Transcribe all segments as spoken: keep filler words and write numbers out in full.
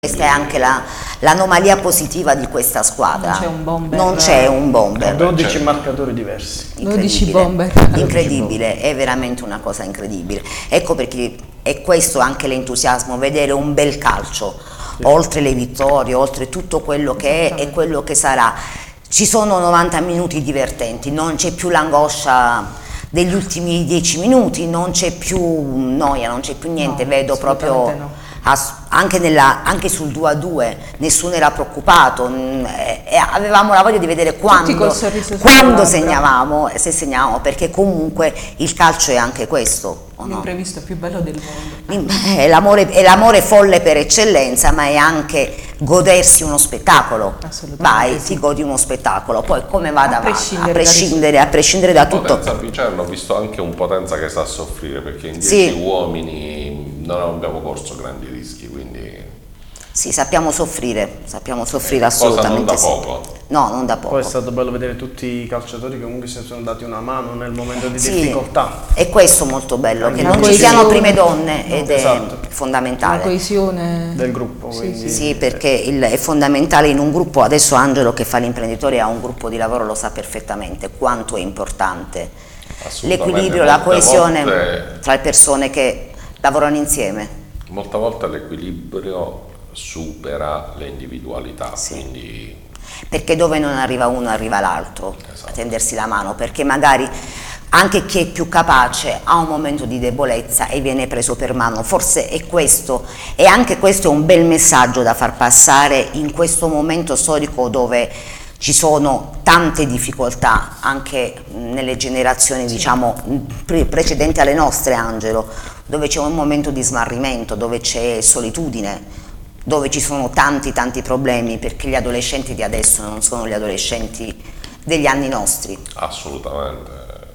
Questa è anche la, l'anomalia positiva di questa squadra. Non c'è un bomber. Non c'è un bomber. dodici marcatori diversi. dodici bomber. Incredibile, è veramente una cosa incredibile. Ecco perché è questo anche l'entusiasmo, vedere un bel calcio, sì. Oltre le vittorie, oltre tutto quello che è e quello che sarà. Ci sono novanta minuti divertenti, non c'è più l'angoscia degli ultimi dieci minuti, non c'è più noia, non c'è più niente, no, vedo proprio... No. Anche, nella, anche sul due a due nessuno era preoccupato, e avevamo la voglia di vedere quando, quando segnavamo, se segnavamo, perché comunque il calcio è anche questo. L'imprevisto no? Più bello del mondo. È l'amore, è l'amore folle per eccellenza, ma è anche godersi uno spettacolo. Vai, sì. Ti godi uno spettacolo, poi come vada, a prescindere, a prescindere, a prescindere da tutto. Potenza Picerno, ho visto anche un Potenza che sta a soffrire, perché in dieci sì. uomini non abbiamo corso grandi rischi, quindi... Sì, sappiamo soffrire, sappiamo soffrire eh, assolutamente. Cosa non da poco. Sì. No, non da poco. Poi è stato bello vedere tutti i calciatori che comunque si sono dati una mano nel momento di sì, difficoltà. È questo molto bello, anche che non ci siano prime donne ed no, esatto. È fondamentale. La coesione del gruppo. Sì, sì. Sì, perché il, è fondamentale in un gruppo, adesso Angelo che fa l'imprenditore ha un gruppo di lavoro, lo sa perfettamente quanto è importante l'equilibrio, la coesione volte, tra le persone che lavorano insieme. Molte volte l'equilibrio supera le individualità, sì. Quindi... perché dove non arriva uno arriva l'altro, esatto. A tendersi la mano, perché magari anche chi è più capace ha un momento di debolezza e viene preso per mano, forse è questo, e anche questo è un bel messaggio da far passare in questo momento storico dove ci sono tante difficoltà anche nelle generazioni sì. Diciamo pre precedenti alle nostre, Angelo, dove c'è un momento di smarrimento, dove c'è solitudine, dove ci sono tanti tanti problemi, perché gli adolescenti di adesso non sono gli adolescenti degli anni nostri. Assolutamente.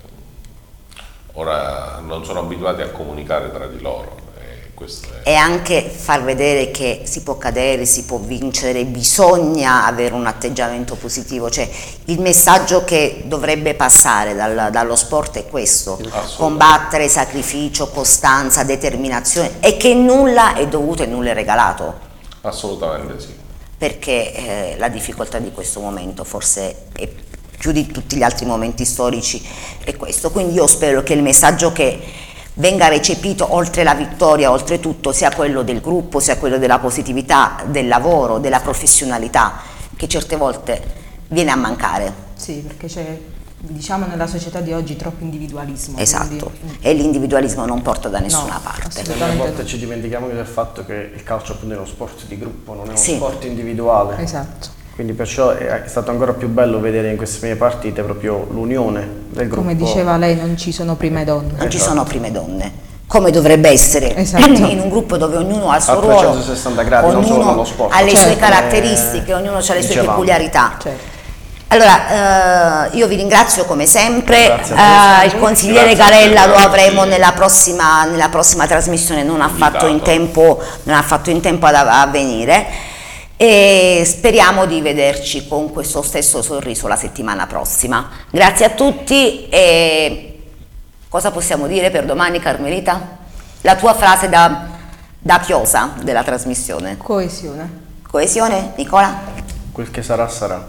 Ora non sono abituati a comunicare tra di loro. E, questo è... e anche far vedere che si può cadere, si può vincere, bisogna avere un atteggiamento positivo, cioè il messaggio che dovrebbe passare dal, dallo sport è questo, combattere, sacrificio, costanza, determinazione, e che nulla è dovuto e nulla è regalato. Assolutamente sì. Perché eh, la difficoltà di questo momento forse è più di tutti gli altri momenti storici è questo, quindi io spero che il messaggio che venga recepito oltre la vittoria, oltre tutto, sia quello del gruppo, sia quello della positività, del lavoro, della professionalità, che certe volte viene a mancare. Sì, perché c'è, diciamo, nella società di oggi troppo individualismo. Esatto, quindi... e l'individualismo non porta da nessuna no, parte. A volte ci dimentichiamo del fatto che il calcio appunto è uno sport di gruppo, non è uno sì. sport individuale. Esatto. Quindi perciò è stato ancora più bello vedere in queste prime partite proprio l'unione del gruppo. Come diceva lei, non ci sono prime donne. Non ci sono prime donne, come dovrebbe essere, esatto. In un gruppo dove ognuno ha il suo ruolo, a trecentosessanta gradi, non solo nello sport. ha le certo. sue caratteristiche, eh, ognuno ha le sue dicevamo. peculiarità. Certo. Allora, eh, io vi ringrazio come sempre, eh, il consigliere grazie, Garella grazie. Lo avremo nella prossima, nella prossima trasmissione, non ha, fatto in tempo, non ha fatto in tempo ad, a venire, e speriamo di vederci con questo stesso sorriso la settimana prossima. Grazie a tutti, e cosa possiamo dire per domani, Carmelita? La tua frase da, da chiosa della trasmissione. Coesione. Coesione, Nicola? Quel che sarà sarà.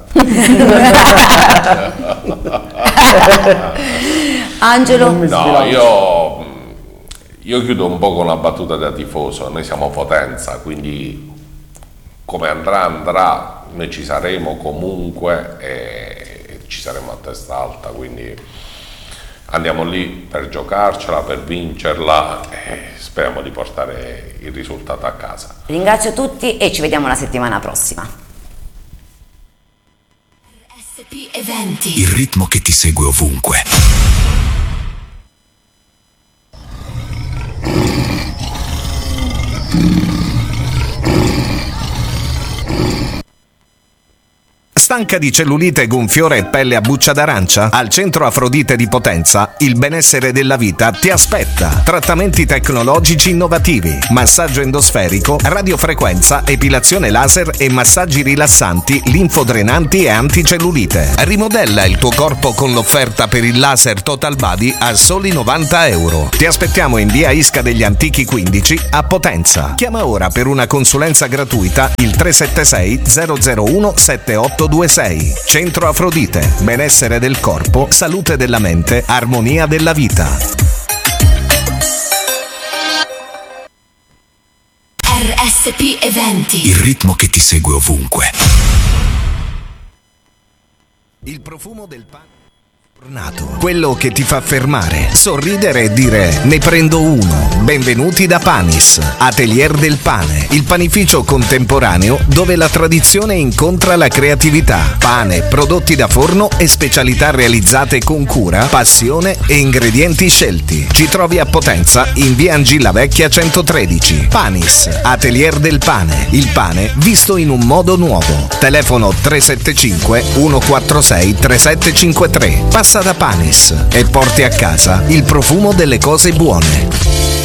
Angelo? No, io, io chiudo un po' con una battuta da tifoso. Noi siamo Potenza, quindi come andrà andrà, noi ci saremo comunque e ci saremo a testa alta, quindi andiamo lì per giocarcela, per vincerla e speriamo di portare il risultato a casa. Ringrazio tutti e ci vediamo la settimana prossima. Il ritmo che ti segue ovunque. Stanca di cellulite, gonfiore e pelle a buccia d'arancia? Al Centro Afrodite di Potenza il benessere della vita ti aspetta. Trattamenti tecnologici innovativi, massaggio endosferico, radiofrequenza, epilazione laser e massaggi rilassanti, linfodrenanti e anticellulite. Rimodella il tuo corpo con l'offerta per il laser Total Body a soli novanta euro. Ti aspettiamo in via Isca degli Antichi quindici a Potenza. Chiama ora per una consulenza gratuita il tre sette sei zero zero uno sette otto due sei. Centro Afrodite, benessere del corpo, salute della mente, armonia della vita. R S P Eventi. Il ritmo che ti segue ovunque. Il profumo del pane. Quello che ti fa fermare, sorridere e dire ne prendo uno. Benvenuti da Panis, Atelier del Pane, il panificio contemporaneo dove la tradizione incontra la creatività. Pane, prodotti da forno e specialità realizzate con cura, passione e ingredienti scelti. Ci trovi a Potenza in via Angilla Vecchia centotredici. Panis, Atelier del Pane, il pane visto in un modo nuovo. Telefono tre sette cinque uno quattro sei tre sette cinque tre. Passa da Panis e porti a casa il profumo delle cose buone.